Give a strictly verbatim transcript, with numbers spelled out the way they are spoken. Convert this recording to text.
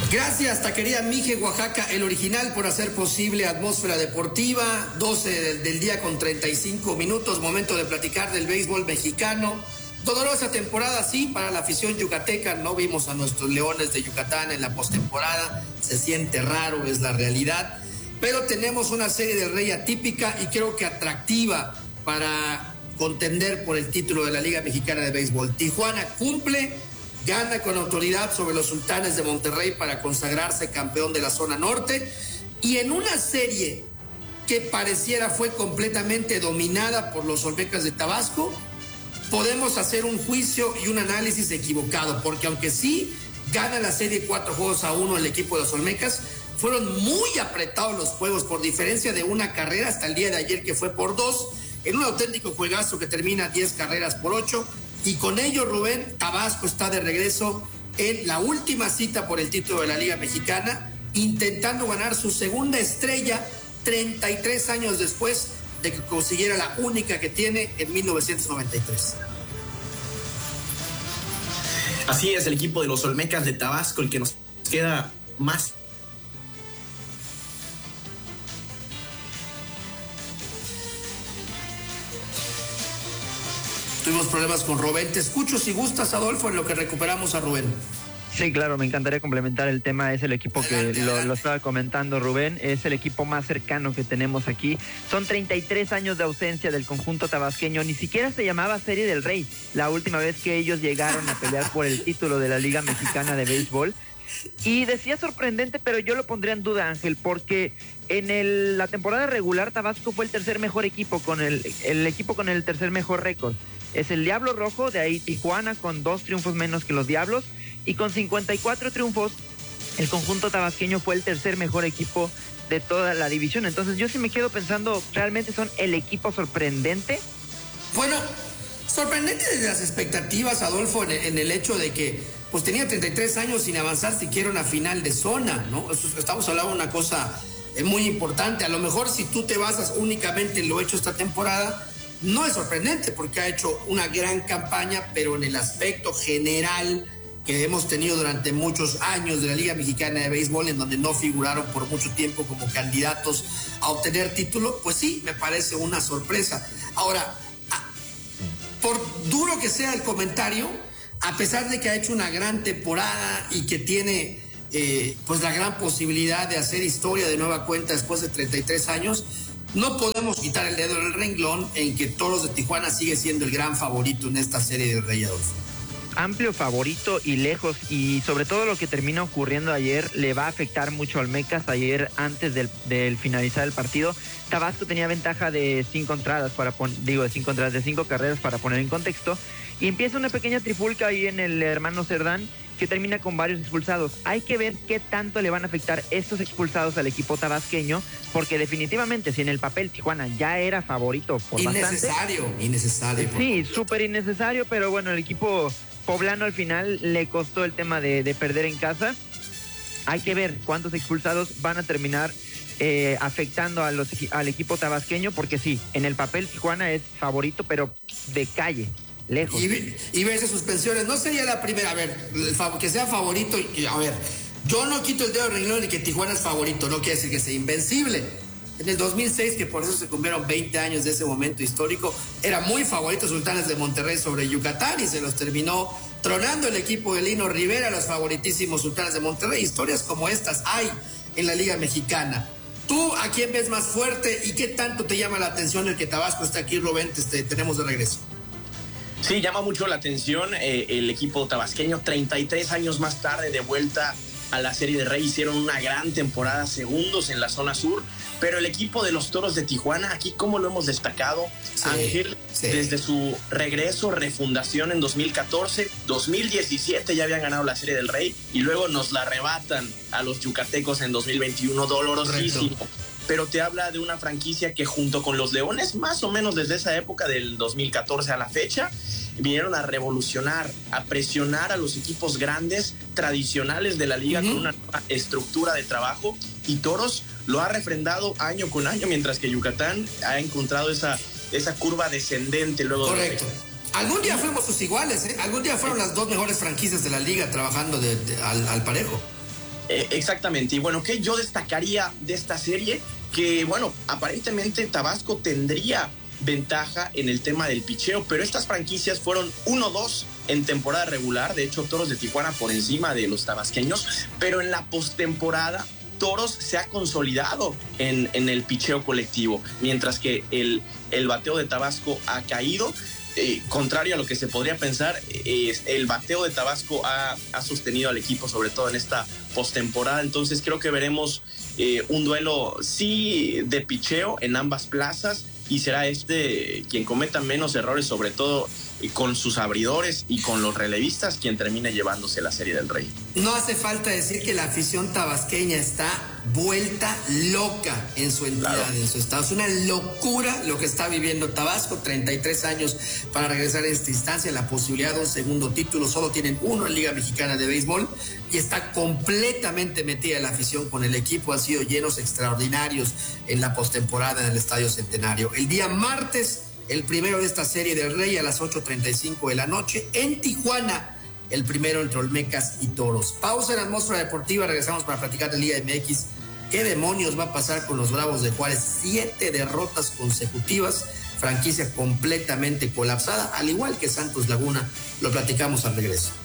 Gracias, taquería Mije, Oaxaca, el original, por hacer posible Atmósfera Deportiva. doce del, del día con treinta y cinco minutos, momento de platicar del béisbol mexicano. Dolorosa temporada, sí, para la afición yucateca. No vimos a nuestros Leones de Yucatán en la postemporada. Se siente raro, es la realidad. Pero tenemos una serie del Rey atípica y creo que atractiva para contender por el título de la Liga Mexicana de Béisbol. Tijuana cumple, gana con autoridad sobre los Sultanes de Monterrey para consagrarse campeón de la zona norte, y en una serie que pareciera fue completamente dominada por los Olmecas de Tabasco, podemos hacer un juicio y un análisis equivocado, porque aunque sí gana la serie cuatro juegos a uno el equipo de los Olmecas, fueron muy apretados los juegos, por diferencia de una carrera hasta el día de ayer, que fue por dos, en un auténtico juegazo que termina diez carreras por ocho. Y con ello, Rubén, Tabasco está de regreso en la última cita por el título de la Liga Mexicana, intentando ganar su segunda estrella treinta y tres años después de que consiguiera la única que tiene en mil novecientos noventa y tres. Así es, el equipo de los Olmecas de Tabasco, el que nos queda más. Tuvimos problemas con Rubén. Te escucho si gustas, Adolfo, en lo que recuperamos a Rubén. Sí, claro, me encantaría complementar el tema. Es el equipo adelante, que lo, lo estaba comentando Rubén, es el equipo más cercano que tenemos aquí. Son treinta y tres años de ausencia del conjunto tabasqueño. Ni siquiera se llamaba Serie del Rey la última vez que ellos llegaron a pelear por el título de la Liga Mexicana de Béisbol. Y decía sorprendente, pero yo lo pondría en duda, Ángel, porque en el, la temporada regular Tabasco fue el tercer mejor equipo, con el, el equipo con el tercer mejor récord. Es el Diablo Rojo, de ahí Tijuana con dos triunfos menos que los Diablos, y con cincuenta y cuatro triunfos el conjunto tabasqueño fue el tercer mejor equipo de toda la división. Entonces yo sí me quedo pensando, ¿realmente son el equipo sorprendente? Bueno, sorprendente desde las expectativas, Adolfo, en el, en el hecho de que pues tenía treinta y tres años sin avanzar siquiera una final de zona, ¿no? Eso, estamos hablando de una cosa eh, muy importante. A lo mejor si tú te basas únicamente en lo hecho esta temporada, no es sorprendente, porque ha hecho una gran campaña, pero en el aspecto general que hemos tenido durante muchos años de la Liga Mexicana de Béisbol, en donde no figuraron por mucho tiempo como candidatos a obtener título, pues sí, me parece una sorpresa. Ahora, por duro que sea el comentario, a pesar de que ha hecho una gran temporada y que tiene eh, pues la gran posibilidad de hacer historia de nueva cuenta después de treinta y tres años, no podemos quitar el dedo del renglón en que Toros de Tijuana sigue siendo el gran favorito en esta serie de Rey, Adolfo. Amplio favorito y lejos, y sobre todo lo que termina ocurriendo ayer le va a afectar mucho al Olmecas. Ayer, antes del, del finalizar el partido, Tabasco tenía ventaja de cinco entradas para pon, digo de cinco entradas de cinco carreras para poner en contexto, y empieza una pequeña trifulca ahí en el hermano Cerdán que termina con varios expulsados. Hay que ver qué tanto le van a afectar estos expulsados al equipo tabasqueño, porque definitivamente si en el papel Tijuana ya era favorito por innecesario, bastante, innecesario. Sí, súper innecesario, pero bueno, el equipo poblano al final le costó el tema de, de perder en casa. Hay que ver cuántos expulsados van a terminar eh, afectando a los, al equipo tabasqueño, porque sí, en el papel Tijuana es favorito, pero de calle, lejos. Y, y verse suspensiones, no sería la primera, a ver, que sea favorito, y, a ver, yo no quito el dedo del renglón de que Tijuana es favorito, no quiere decir que sea invencible. En el dos mil seis, que por eso se cumplieron veinte años de ese momento histórico, era muy favorito Sultanes de Monterrey sobre Yucatán y se los terminó tronando el equipo de Lino Rivera, los favoritísimos Sultanes de Monterrey. Historias como estas hay en la Liga Mexicana. ¿Tú a quién ves más fuerte y qué tanto te llama la atención el que Tabasco esté aquí, Rubén? Te tenemos de regreso. Sí, llama mucho la atención eh, el equipo tabasqueño, treinta y tres años más tarde de vuelta a la Serie de Rey, hicieron una gran temporada, segundos en la zona sur, pero el equipo de los Toros de Tijuana, aquí como lo hemos destacado, sí, Ángel, sí. Desde su regreso, refundación en dos mil catorce, dos mil diecisiete ya habían ganado la Serie del Rey y luego nos la arrebatan a los yucatecos en dos mil veintiuno, dolorosísimo. Correcto. Pero te habla de una franquicia que junto con los Leones, más o menos desde esa época del dos mil catorce a la fecha, vinieron a revolucionar, a presionar a los equipos grandes, tradicionales de la liga, uh-huh, con una nueva estructura de trabajo, y Toros lo ha refrendado año con año, mientras que Yucatán ha encontrado esa, esa curva descendente luego. Correcto. De... Algún día fuimos sus iguales, ¿eh? Algún día fueron las dos mejores franquicias de la liga trabajando de, de, al, al parejo. Eh, exactamente, y bueno, ¿qué yo destacaría de esta serie? Que bueno, aparentemente Tabasco tendría ventaja en el tema del picheo, pero estas franquicias fueron uno dos en temporada regular. De hecho, Toros de Tijuana por encima de los tabasqueños, pero en la postemporada Toros se ha consolidado en, en el picheo colectivo, mientras que el, el bateo de Tabasco ha caído. Eh, contrario a lo que se podría pensar, eh, el bateo de Tabasco ha, ha sostenido al equipo, sobre todo en esta postemporada. Entonces creo que veremos eh, un duelo sí de picheo en ambas plazas, y será este quien cometa menos errores, sobre todo con sus abridores y con los relevistas, quien termine llevándose la Serie del Rey. No hace falta decir que la afición tabasqueña está vuelta loca en su entidad, claro, en su estado. Es una locura lo que está viviendo Tabasco. treinta y tres años para regresar a esta instancia, la posibilidad de un segundo título. Solo tienen uno en Liga Mexicana de Béisbol y está completamente metida la afición con el equipo. Han sido llenos extraordinarios en la postemporada en el Estadio Centenario. El día martes, el primero de esta Serie del Rey, a las ocho treinta y cinco de la noche en Tijuana, el primero entre Olmecas y Toros. Pausa en Atmósfera Deportiva, regresamos para platicar de Liga M X. ¿Qué demonios va a pasar con los Bravos de Juárez? Siete derrotas consecutivas, franquicia completamente colapsada, al igual que Santos Laguna. Lo platicamos al regreso.